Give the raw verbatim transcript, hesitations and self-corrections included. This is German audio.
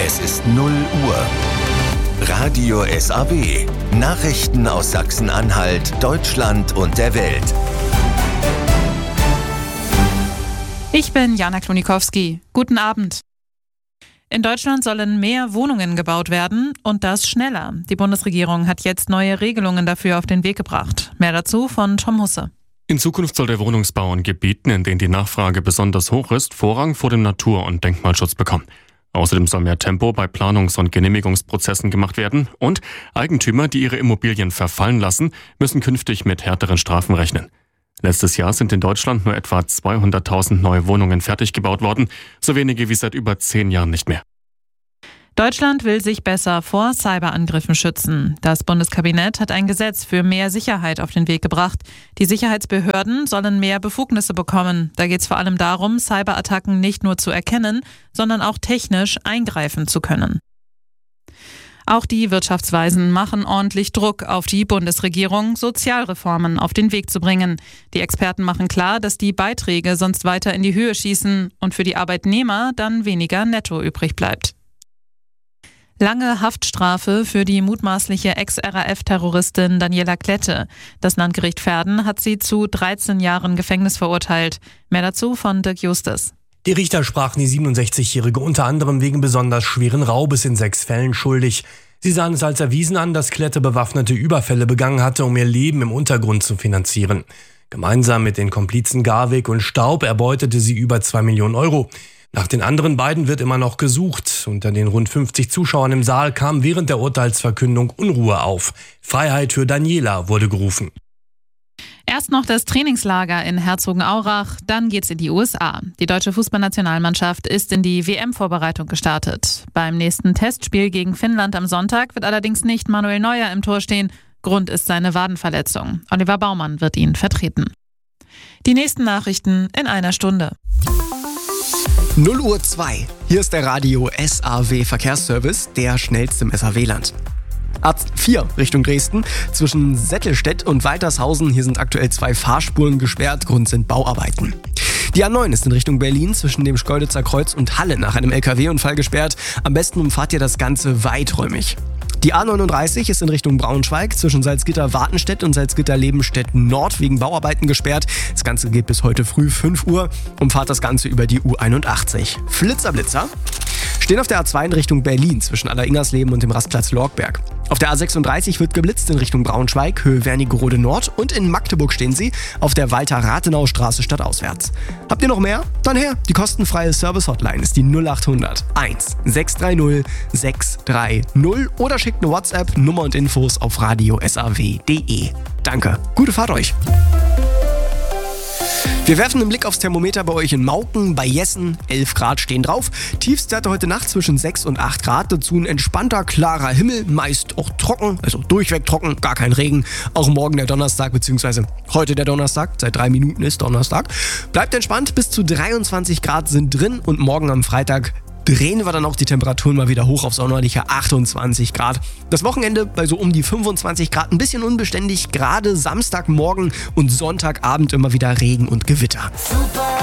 Es ist null Uhr. Radio S A W. Nachrichten aus Sachsen-Anhalt, Deutschland und der Welt. Ich bin Jana Klonikowski. Guten Abend. In Deutschland sollen mehr Wohnungen gebaut werden und das schneller. Die Bundesregierung hat jetzt neue Regelungen dafür auf den Weg gebracht. Mehr dazu von Tom Husse. In Zukunft soll der Wohnungsbau in Gebieten, in denen die Nachfrage besonders hoch ist, Vorrang vor dem Natur- und Denkmalschutz bekommen. Außerdem soll mehr Tempo bei Planungs- und Genehmigungsprozessen gemacht werden und Eigentümer, die ihre Immobilien verfallen lassen, müssen künftig mit härteren Strafen rechnen. Letztes Jahr sind in Deutschland nur etwa zweihunderttausend neue Wohnungen fertig gebaut worden, so wenige wie seit über zehn Jahren nicht mehr. Deutschland will sich besser vor Cyberangriffen schützen. Das Bundeskabinett hat ein Gesetz für mehr Sicherheit auf den Weg gebracht. Die Sicherheitsbehörden sollen mehr Befugnisse bekommen. Da geht es vor allem darum, Cyberattacken nicht nur zu erkennen, sondern auch technisch eingreifen zu können. Auch die Wirtschaftsweisen machen ordentlich Druck auf die Bundesregierung, Sozialreformen auf den Weg zu bringen. Die Experten machen klar, dass die Beiträge sonst weiter in die Höhe schießen und für die Arbeitnehmer dann weniger netto übrig bleibt. Lange Haftstrafe für die mutmaßliche Ex-R A F-Terroristin Daniela Klette. Das Landgericht Verden hat sie zu dreizehn Jahren Gefängnis verurteilt. Mehr dazu von Dirk Justus. Die Richter sprachen die siebenundsechzigjährige unter anderem wegen besonders schweren Raubes in sechs Fällen schuldig. Sie sahen es als erwiesen an, dass Klette bewaffnete Überfälle begangen hatte, um ihr Leben im Untergrund zu finanzieren. Gemeinsam mit den Komplizen Garwig und Staub erbeutete sie über zwei Millionen Euro. Nach den anderen beiden wird immer noch gesucht. Unter den rund fünfzig Zuschauern im Saal kam während der Urteilsverkündung Unruhe auf. Freiheit für Daniela wurde gerufen. Erst noch das Trainingslager in Herzogenaurach, dann geht's in die U S A. Die deutsche Fußballnationalmannschaft ist in die W M-Vorbereitung gestartet. Beim nächsten Testspiel gegen Finnland am Sonntag wird allerdings nicht Manuel Neuer im Tor stehen. Grund ist seine Wadenverletzung. Oliver Baumann wird ihn vertreten. Die nächsten Nachrichten in einer Stunde. null Uhr zwei. Hier ist der Radio S A W Verkehrsservice, der schnellste im S A W-Land. A vier Richtung Dresden, zwischen Settelstedt und Waltershausen. Hier sind aktuell zwei Fahrspuren gesperrt, Grund sind Bauarbeiten. Die A neun ist in Richtung Berlin zwischen dem Schkeuditzer Kreuz und Halle nach einem L K W-Unfall gesperrt. Am besten umfahrt ihr das Ganze weiträumig. Die A neununddreißig ist in Richtung Braunschweig zwischen Salzgitter-Wartenstedt und Salzgitter-Lebenstedt-Nord wegen Bauarbeiten gesperrt. Das Ganze geht bis heute früh fünf Uhr. Umfahrt das Ganze über die U einundachtzig. Flitzer-Blitzer stehen auf der A zwei in Richtung Berlin zwischen Aller-Ingersleben und dem Rastplatz Lorgberg. Auf der A sechsunddreißig wird geblitzt in Richtung Braunschweig, Höhe Wernigerode Nord, und in Magdeburg stehen sie auf der Walter-Rathenau-Straße stadtauswärts. Habt ihr noch mehr? Dann her. Die kostenfreie Service-Hotline ist die null achthundert eins sechs drei null sechs drei null oder schickt eine WhatsApp, Nummer und Infos auf radio s a w punkt d e. Danke. Gute Fahrt euch. Wir werfen einen Blick aufs Thermometer bei euch in Mauken, bei Jessen. elf Grad stehen drauf. Tiefstwerte heute Nacht zwischen sechs und acht Grad. Dazu ein entspannter, klarer Himmel, meist auch trocken, also durchweg trocken, gar kein Regen. Auch morgen der Donnerstag, beziehungsweise heute der Donnerstag. Seit drei Minuten ist Donnerstag. Bleibt entspannt, bis zu dreiundzwanzig Grad sind drin und morgen am Freitag drehen wir dann auch die Temperaturen mal wieder hoch auf sommerliche achtundzwanzig Grad. Das Wochenende bei so um die fünfundzwanzig Grad, ein bisschen unbeständig, gerade Samstagmorgen und Sonntagabend immer wieder Regen und Gewitter. Super.